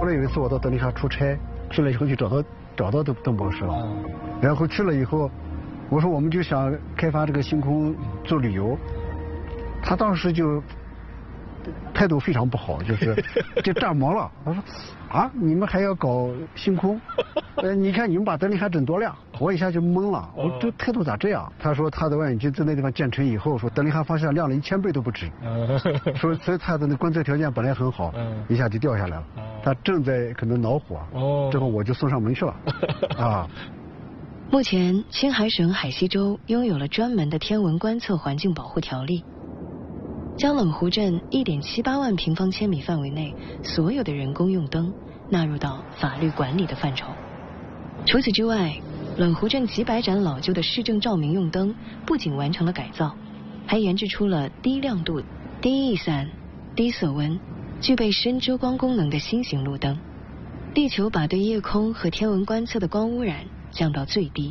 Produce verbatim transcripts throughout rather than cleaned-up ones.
来有一次我到德林哈出差，去了以后就找到找到邓邓博士了，嗯、然后去了以后，我说我们就想开发这个星空做旅游，他当时就态度非常不好，就是就炸毛了。他说啊，你们还要搞星空？呃，你看你们把德林哈整多亮，我一下就懵了。我说这态度咋这样？他说他的望远镜在那地方建成以后，说德林哈方向亮了一千倍都不止。说所以他的那观测条件本来很好，一下就掉下来了。他正在可能恼火，之后我就送上门去了。啊。 目前，青海省海西州拥有了专门的天文观测环境保护条例，将冷湖镇一点七八万平方千米范围内所有的人工用灯纳入到法律管理的范畴。除此之外，冷湖镇几百盏老旧的市政照明用灯不仅完成了改造，还研制出了低亮度、低逸散、低色温、具备深遮光功能的新型路灯，力求把对夜空和天文观测的光污染降到最低。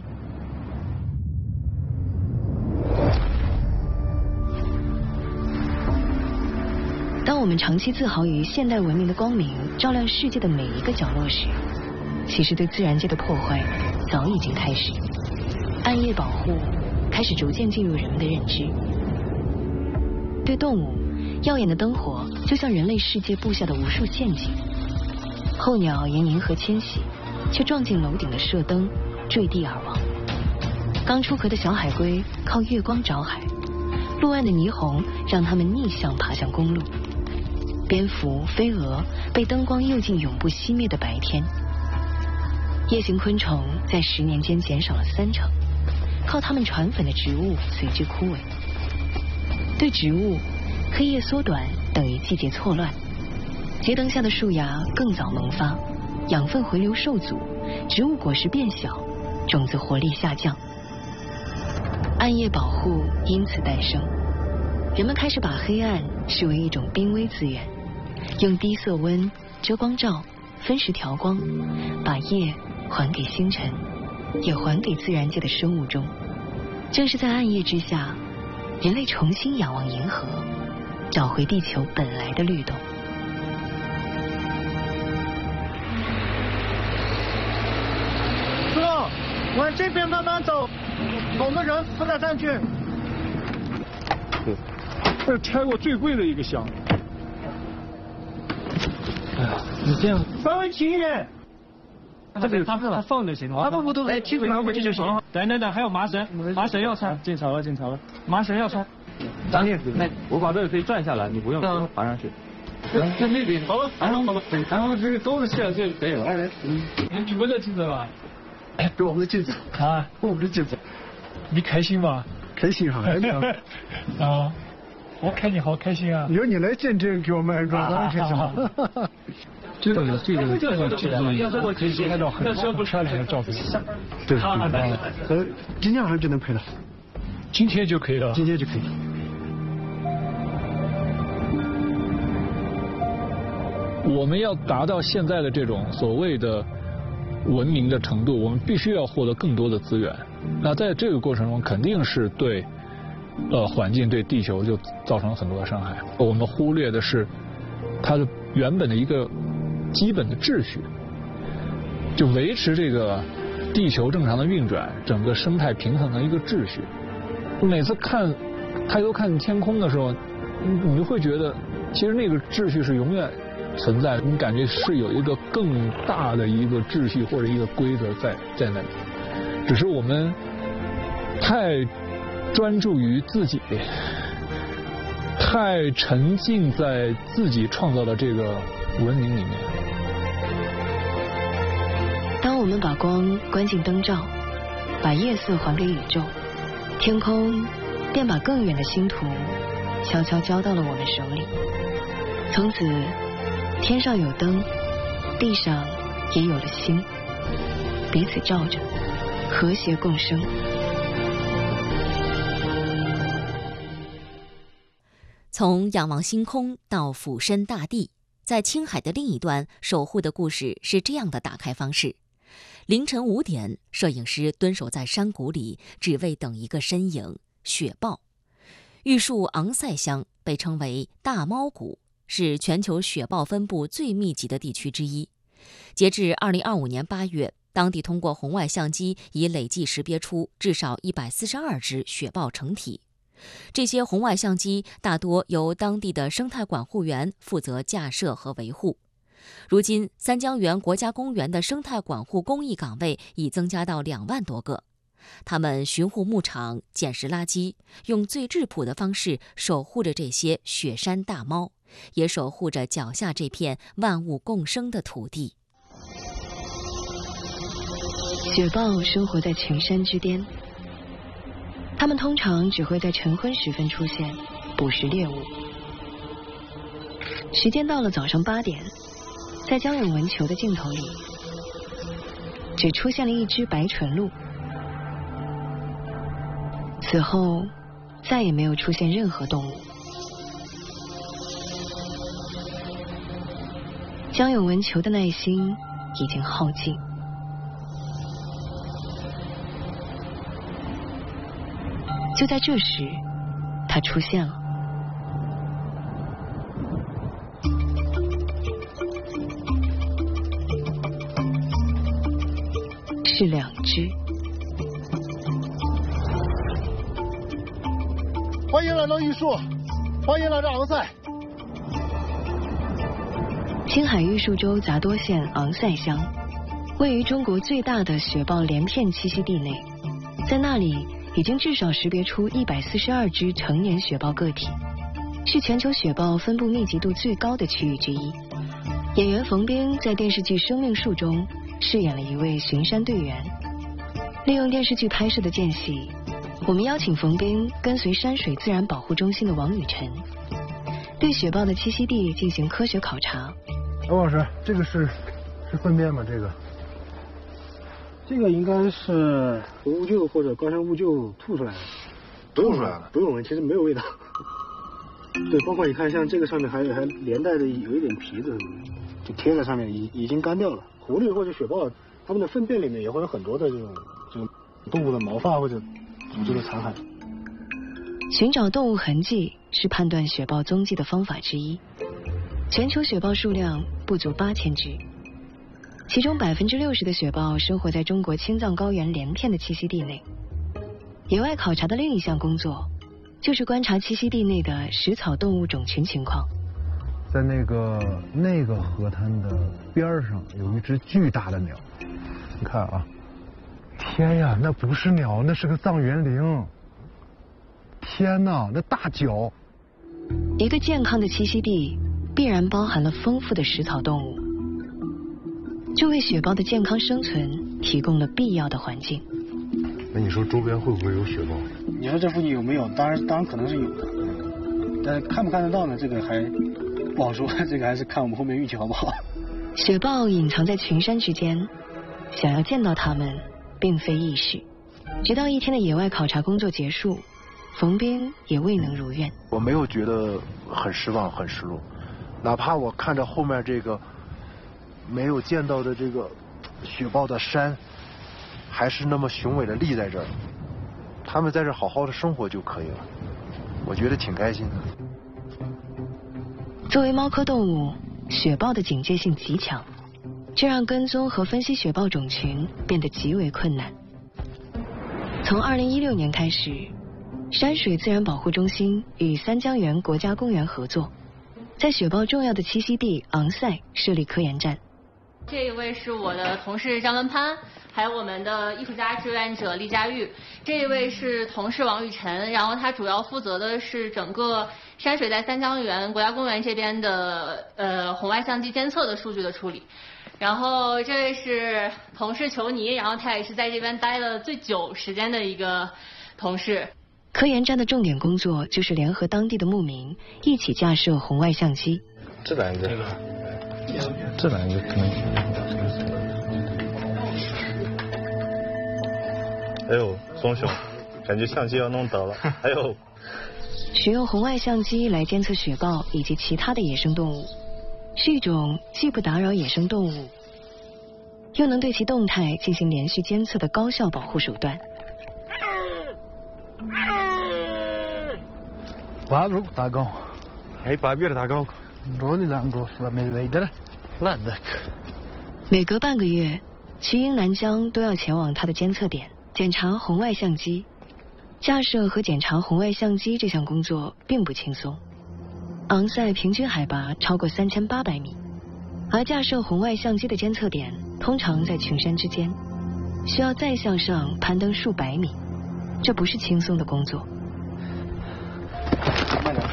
当我们长期自豪于现代文明的光明照亮世界的每一个角落时，其实对自然界的破坏早已经开始。暗夜保护开始逐渐进入人们的认知。对动物，耀眼的灯火就像人类世界布下的无数陷阱。候鸟沿银河迁徙，却撞进楼顶的射灯，坠地而亡。刚出壳的小海龟靠月光找海，路岸的霓虹让它们逆向爬向公路。蝙蝠、飞蛾被灯光诱进永不熄灭的白天。夜行昆虫在十年间减少了三成，靠它们传粉的植物随之枯萎。对植物，黑夜缩短等于季节错乱，节灯下的树芽更早萌发，养分回流受阻，植物果实变小，种子活力下降。暗夜保护因此诞生，人们开始把黑暗视为一种濒危资源，用低色温、遮光罩、分时调光，把夜还给星辰，也还给自然界的生物钟。正是在暗夜之下，人类重新仰望银河，找回地球本来的律动。 哥，往这边慢慢走，我们人不得上去。 这是拆过最贵的一个箱。哎呀，你这样稍微轻一点。 这个他他放就行了， 他不不都哎，提腿拿回去就行了。 等等等，还有麻绳，麻绳要穿。进槽了，进槽了，麻绳要穿。 张烈，那我把这个可以转下来，你不用爬上去。 在那边，好了，然后然后这个钩子卸了就可以了。 来来， 你闻这镜子吧？ 哎，给我们的镜子啊， 我们的镜子， 你开心吗？ 开心哈， 啊，我看你好开心啊！ 由你来见证给我们安装，当然开心了。 这个这个这个这个，要是我可以拍到很漂亮的照片。 对，呃，今天晚上就能拍了。 今天就可以了。 今天就可以。 我们要达到现在的这种所谓的文明的程度，我们必须要获得更多的资源。那在这个过程中，肯定是对呃环境、对地球就造成了很多的伤害。我们忽略的是它的原本的一个基本的秩序，就维持这个地球正常的运转，整个生态平衡的一个秩序。每次看抬头看天空的时候，你你会觉得其实那个秩序是永远存在的，你感觉是有一个更大的一个秩序或者一个规则在在那里，只是我们太专注于自己，太沉浸在自己创造的这个文明里面。 当我们把光关进灯罩，把夜色还给宇宙，天空便把更远的星途悄悄交到了我们手里。从此天上有灯，地上也有了星，彼此照着，和谐共生。 从仰望星空到俯身大地，在青海的另一端守护的故事是这样的打开方式。凌晨五点，摄影师蹲守在山谷里，只为等一个身影——雪豹。玉树昂塞乡被称为大猫谷，是全球雪豹分布最密集的地区之一。 截至二零二五年八月，当地通过红外相机已累计识别出至少一百四十二只雪豹成体。这些红外相机大多由当地的生态管护员负责架设和维护。如今，三江源国家公园的生态管护公益岗位已增加到两万多个。他们巡护牧场、捡拾垃圾，用最质朴的方式守护着这些雪山大猫，也守护着脚下这片万物共生的土地。 雪豹生活在群山之巅，它们通常只会在晨昏时分出现，捕食猎物。时间到了早上八点，在江永文球的镜头里，只出现了一只白唇鹿。此后，再也没有出现任何动物。江永文球的耐心已经耗尽。就在这时，它出现了。是两只。 欢迎来到玉树，欢迎来到昂塞。 青海玉树州杂多县昂塞乡，位于中国最大的雪豹连片栖息地内，在那里已经至少识别出一百四十二只成年雪豹个体，是全球雪豹分布密集度最高的区域之一。演员冯彬在电视剧《生命树》中饰演了一位巡山队员。利用电视剧拍摄的间隙，我们邀请冯彬跟随山水自然保护中心的王雨晨，对雪豹的栖息地进行科学考察。 王老师，这个是是粪便吗？这个？ 这个应该是乌桕或者高山乌桕吐出来的， 吐出来了， 不用闻，其实没有味道。对，包括你看，像这个上面还还连带的有一点皮子，就贴在上面，已已经干掉了。狐狸或者雪豹，它们的粪便里面也会有很多的这种这种动物的毛发或者组织的残骸。 寻找动物痕迹是判断雪豹踪迹的方法之一。全球雪豹数量不足八千只。其中百分之六十的雪豹生活在中国青藏高原连片的栖息地内。野外考察的另一项工作，就是观察栖息地内的食草动物种群情况。 在那个那个河滩的边上有一只巨大的鸟，你看啊，天呀，那不是鸟，那是个藏原羚。天哪，那大脚！ 一个健康的栖息地必然包含了丰富的食草动物。这为雪豹的健康生存提供了必要的环境。 那你说周边会不会有雪豹？ 你说这附近有没有？当然，当然可能是有的，但是看不看得到呢？这个还不好说，这个还是看我们后面运气好不好。 雪豹隐藏在群山之间，想要见到它们并非易事。直到一天的野外考察工作结束，冯彬也未能如愿。 我没有觉得很失望、很失落，哪怕我看着后面这个没有见到的这个雪豹的山，还是那么雄伟的立在这儿，他们在这好好的生活就可以了，我觉得挺开心的。 作为猫科动物，雪豹的警戒性极强，这让跟踪和分析雪豹种群变得极为困难。从二零一六年开始，山水自然保护中心与三江源国家公园合作，在雪豹重要的栖息地昂塞设立科研站。 这一位是我的同事张文攀，还有我们的艺术家志愿者厉佳玉。这一位是同事王雨晨，然后他主要负责的是整个山水在三江源国家公园这边的呃红外相机监测的数据的处理。然后这位是同事裘尼，然后他也是在这边待了最久时间的一个同事。 科研站的重点工作就是联合当地的牧民一起架设红外相机。 这两个，这两个可能。哎呦，松熊，感觉相机要弄倒了。还有， 使用红外相机来监测雪豹以及其他的野生动物，是一种既不打扰野生动物，又能对其动态进行连续监测的高效保护手段。 八路大高， 哎，八边大高， 罗的两个是没味的了， 烂的。 每隔半个月，瞿英南江都要前往他的监测点检查红外相机。架设和检查红外相机这项工作并不轻松。昂塞平均海拔超过三千八百米，而架设红外相机的监测点通常在群山之间，需要再向上攀登数百米，这不是轻松的工作。 慢点。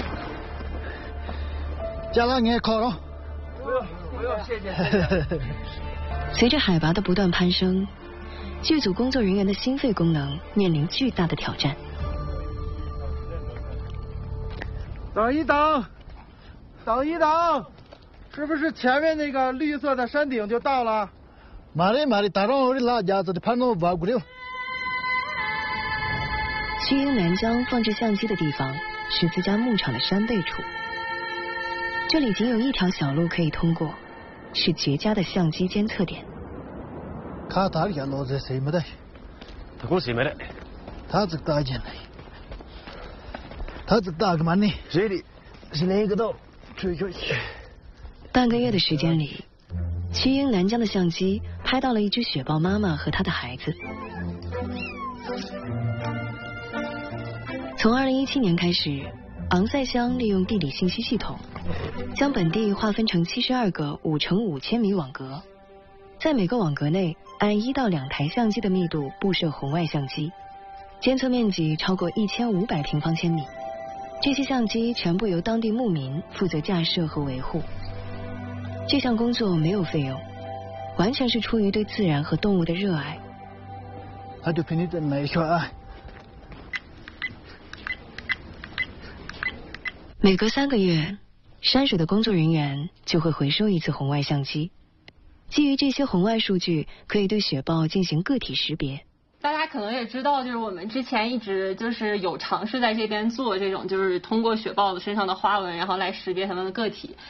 加了你靠了。 不用不用，谢谢。谢谢随着海拔的不断攀升，剧组工作人员的心肺功能面临巨大的挑战。 等一等，等一等，是不是前面那个绿色的山顶就到了？ 马里马里，打上我的拉架子的攀登把骨溜。 瞿英南江放置相机的地方是自家牧场的山背处，这里仅有一条小路可以通过，是绝佳的相机监测点。 他打的老子谁没得？ 他给我谁没得？ 他这个大件的。他这大个嘛呢？这里是哪个道？追求去。 半个月的时间里，瞿英南江的相机拍到了一只雪豹妈妈和她的孩子。从二零一七年开始，昂塞乡利用地理信息系统，将本地划分成七十二个五乘五千米网格，在每个网格内按一到两台相机的密度布设红外相机，监测面积超过一千五百平方千米。这些相机全部由当地牧民负责架设和维护。这项工作没有费用，完全是出于对自然和动物的热爱。 他就凭你这买小爱。 每隔三个月，山水的工作人员就会回收一次红外相机。基于这些红外数据，可以对雪豹进行个体识别。 大家可能也知道，就是我们之前一直就是有尝试在这边做这种，就是通过雪豹子身上的花纹，然后来识别它们的个体。